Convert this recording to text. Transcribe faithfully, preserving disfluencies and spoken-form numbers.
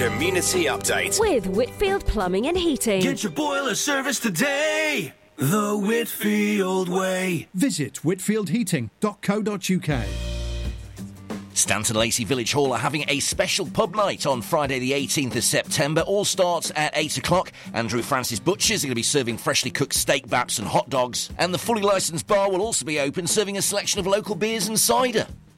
Community Update with Whitfield Plumbing and Heating. Get your boiler service today. The Whitfield way. Visit whitfield heating dot co dot uk. Stanton Lacey Village Hall are having a special pub night on Friday the eighteenth of September. All starts at eight o'clock. Andrew Francis Butchers are going to be serving freshly cooked steak baps and hot dogs. And the fully licensed bar will also be open, serving a selection of local beers and cider.